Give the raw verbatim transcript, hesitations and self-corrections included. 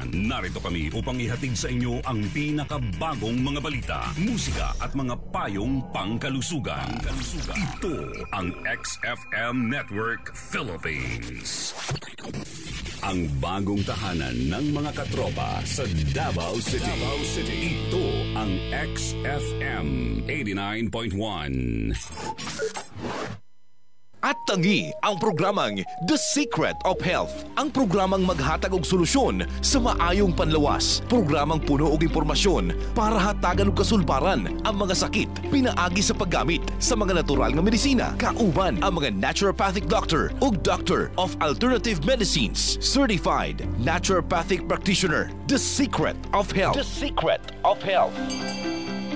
kababayan. Narito kami upang ihatid sa inyo ang pinakabagong mga balita, musika at mga payong pangkalusugan. pangkalusugan. Ito ang X F M Network Philippines. Ang bagong tahanan ng mga katropa sa Davao City. Davao City. Ito ang X F M eighty-nine point one. At tangi ang programang The Secret of Health, ang programang maghatag og solusyon sa maayong panlawas. Programang puno og impormasyon para hatagan og kasulbaran ang mga sakit pinaagi sa paggamit sa mga natural nga medisina. Kauban ang mga naturopathic doctor ug doctor of alternative medicines, certified naturopathic practitioner. The Secret of Health. The Secret of Health.